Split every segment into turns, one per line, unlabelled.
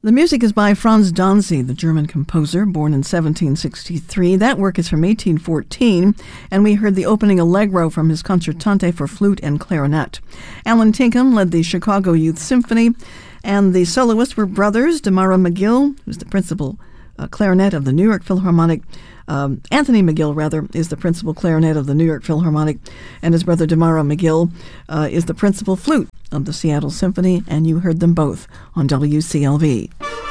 The music is by Franz Danzi, the German composer, born in 1763. That work is from 1814, and we heard the opening allegro from his concertante for flute and clarinet. Alan Tinkham led the Chicago Youth Symphony, and the soloists were brothers Damara McGill, who's the principal clarinet of the New York Philharmonic. Anthony McGill, is the principal clarinet of the New York Philharmonic, and his brother Damara McGill is the principal flute of the Seattle Symphony, and you heard them both on WCLV.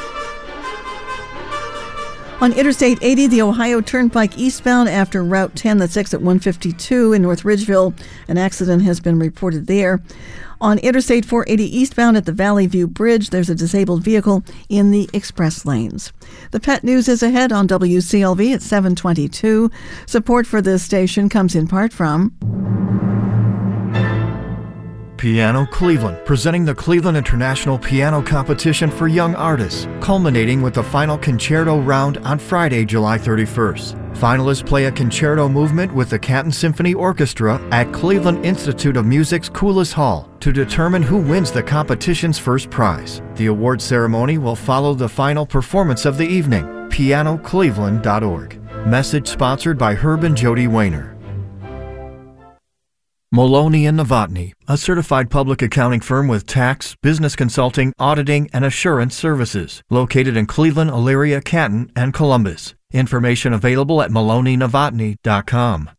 On Interstate 80, the Ohio Turnpike eastbound after Route 10, that's exit 152 in North Ridgeville, an accident has been reported there. On Interstate 480 eastbound at the Valley View Bridge, there's a disabled vehicle in the express lanes. The pet news is ahead on WCLV at 7:22. Support for this station comes in part from
Piano Cleveland, presenting the Cleveland International Piano Competition for Young Artists, culminating with the final concerto round on Friday, July 31st. Finalists play a concerto movement with the Canton Symphony Orchestra at Cleveland Institute of Music's Coulis Hall to determine who wins the competition's first prize. The award ceremony will follow the final performance of the evening. PianoCleveland.org. Message sponsored by Herb and Jody Wayner. Maloney & Novotny, a certified public accounting firm with tax, business consulting, auditing, and assurance services, located in Cleveland, Elyria, Canton, and Columbus. Information available at maloneynovotny.com.